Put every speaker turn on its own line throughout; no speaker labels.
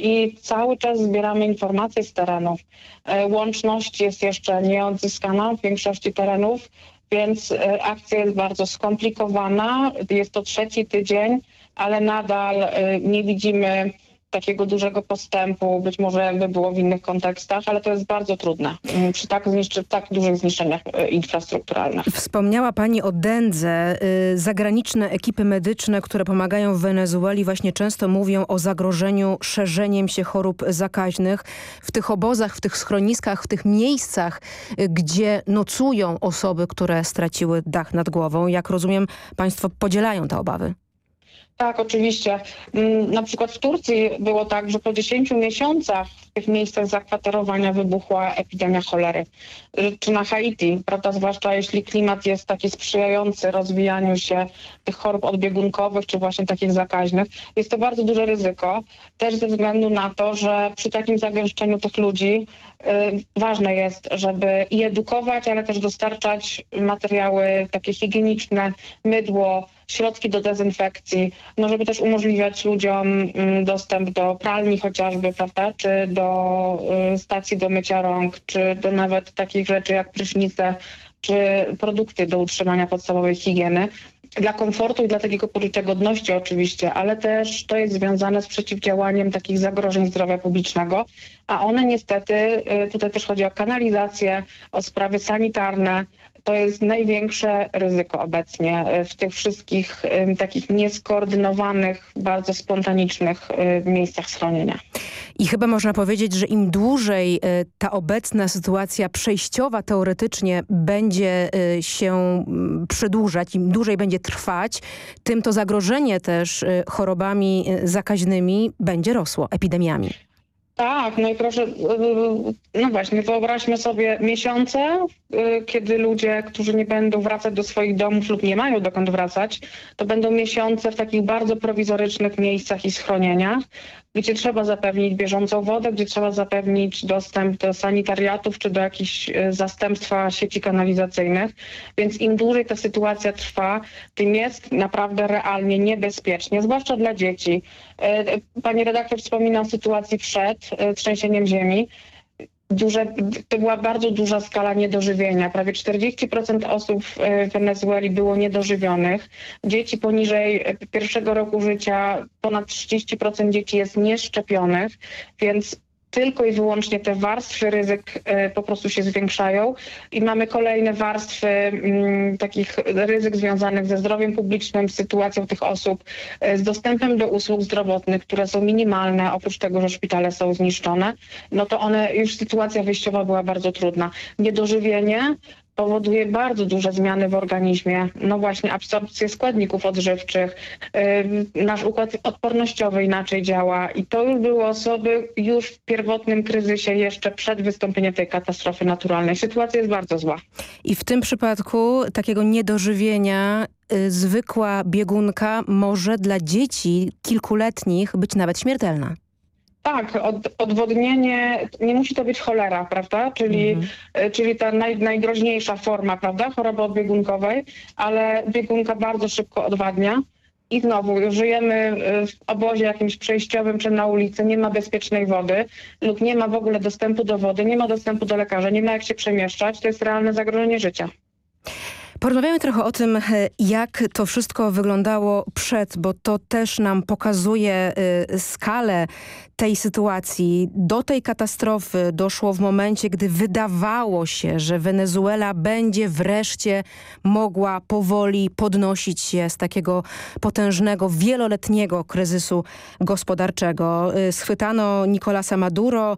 i cały czas zbieramy informacje z terenów. Łączność jest jeszcze nieodzyskana w większości terenów, więc akcja jest bardzo skomplikowana. Jest to 3. tydzień, ale nadal nie widzimy takiego dużego postępu, być może jakby było w innych kontekstach, ale to jest bardzo trudne przy tak dużych zniszczeniach infrastrukturalnych.
Wspomniała Pani o Dendze. Zagraniczne ekipy medyczne, które pomagają w Wenezueli, właśnie często mówią o zagrożeniu szerzeniem się chorób zakaźnych. W tych obozach, w tych schroniskach, w tych miejscach, gdzie nocują osoby, które straciły dach nad głową. Jak rozumiem, Państwo podzielają te obawy.
Tak, oczywiście. Na przykład w Turcji było tak, że po 10 miesiącach w tych miejscach zakwaterowania wybuchła epidemia cholery. Czy na Haiti, prawda, zwłaszcza jeśli klimat jest taki sprzyjający rozwijaniu się tych chorób odbiegunkowych, czy właśnie takich zakaźnych, jest to bardzo duże ryzyko. Też ze względu na to, że przy takim zagęszczeniu tych ludzi ważne jest, żeby i edukować, ale też dostarczać materiały takie higieniczne, mydło, środki do dezynfekcji, no żeby też umożliwiać ludziom dostęp do pralni chociażby, prawda, czy do stacji do mycia rąk, czy do nawet takich rzeczy jak prysznice, czy produkty do utrzymania podstawowej higieny. Dla komfortu i dla takiego poczucia godności oczywiście, ale też to jest związane z przeciwdziałaniem takich zagrożeń zdrowia publicznego, a one niestety, tutaj też chodzi o kanalizację, o sprawy sanitarne. To jest największe ryzyko obecnie w tych wszystkich takich nieskoordynowanych, bardzo spontanicznych miejscach schronienia.
I chyba można powiedzieć, że im dłużej ta obecna sytuacja przejściowa teoretycznie będzie się przedłużać, im dłużej będzie trwać, tym to zagrożenie też chorobami zakaźnymi będzie rosło, epidemiami.
Tak, no i proszę, no właśnie, wyobraźmy sobie miesiące, kiedy ludzie, którzy nie będą wracać do swoich domów lub nie mają dokąd wracać, to będą miesiące w takich bardzo prowizorycznych miejscach i schronieniach, gdzie trzeba zapewnić bieżącą wodę, gdzie trzeba zapewnić dostęp do sanitariatów czy do jakichś zastępstwa sieci kanalizacyjnych. Więc im dłużej ta sytuacja trwa, tym jest naprawdę realnie niebezpiecznie, zwłaszcza dla dzieci. Pani redaktor wspomina o sytuacji przed trzęsieniem ziemi. To była bardzo duża skala niedożywienia. Prawie 40% osób w Wenezueli było niedożywionych. Dzieci poniżej 1 roku życia, ponad 30% dzieci jest nieszczepionych, więc tylko i wyłącznie te warstwy ryzyk po prostu się zwiększają i mamy kolejne warstwy takich ryzyk związanych ze zdrowiem publicznym, z sytuacją tych osób, z dostępem do usług zdrowotnych, które są minimalne, oprócz tego, że szpitale są zniszczone, no to już sytuacja wyjściowa była bardzo trudna. Niedożywienie powoduje bardzo duże zmiany w organizmie. No właśnie absorpcję składników odżywczych, nasz układ odpornościowy inaczej działa i to już były osoby już w pierwotnym kryzysie jeszcze przed wystąpieniem tej katastrofy naturalnej. Sytuacja jest bardzo zła. I
w tym przypadku takiego niedożywienia zwykła biegunka może dla dzieci kilkuletnich być nawet śmiertelna.
Tak, odwodnienie, nie musi to być cholera, prawda? Czyli ta najgroźniejsza forma, prawda? Choroby odbiegunkowej, ale biegunka bardzo szybko odwadnia. I znowu, żyjemy w obozie jakimś przejściowym czy na ulicy, nie ma bezpiecznej wody lub nie ma w ogóle dostępu do wody, nie ma dostępu do lekarza, nie ma jak się przemieszczać. To jest realne zagrożenie życia.
Porozmawiamy trochę o tym, jak to wszystko wyglądało przed, bo to też nam pokazuje skalę tej sytuacji. Do tej katastrofy doszło w momencie, gdy wydawało się, że Wenezuela będzie wreszcie mogła powoli podnosić się z takiego potężnego, wieloletniego kryzysu gospodarczego. Schwytano Nicolasa Maduro.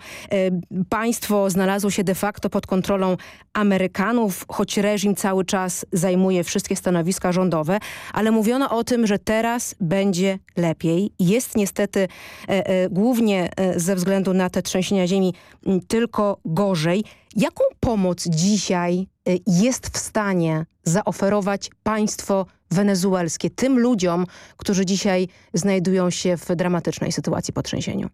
Państwo znalazło się de facto pod kontrolą Amerykanów, choć reżim cały czas zajmuje wszystkie stanowiska rządowe, ale mówiono o tym, że teraz będzie lepiej. Jest niestety głównie ze względu na te trzęsienia ziemi tylko gorzej. Jaką pomoc dzisiaj jest w stanie zaoferować państwo wenezuelskie tym ludziom, którzy dzisiaj znajdują się w dramatycznej sytuacji po trzęsieniu?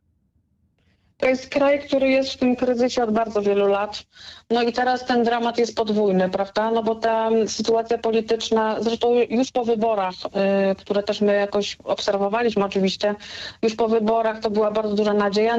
To jest kraj, który jest w tym kryzysie od bardzo wielu lat. No i teraz ten dramat jest podwójny, prawda? No bo ta sytuacja polityczna, zresztą już po wyborach, które też my jakoś obserwowaliśmy oczywiście, już po wyborach to była bardzo duża nadzieja.